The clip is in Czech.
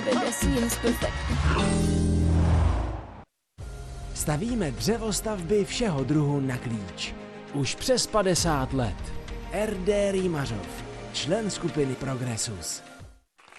baby, seems perfect. Stavíme dřevostavby všeho druhu na klíč. Už přes 50 let. RD Rýmařov, člen skupiny Progressus.